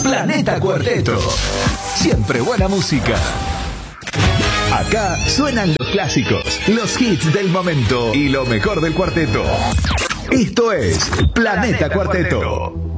Planeta Cuarteto. Siempre buena música. Acá suenan los clásicos, los hits del momento y lo mejor del cuarteto. Esto es Planeta Cuarteto.